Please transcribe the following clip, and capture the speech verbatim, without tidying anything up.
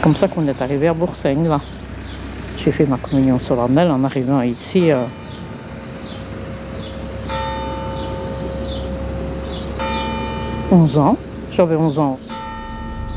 comme ça qu'on est arrivé à Boursaigne, là. J'ai fait ma communion solennelle en arrivant ici. Euh... onze ans. J'avais onze ans.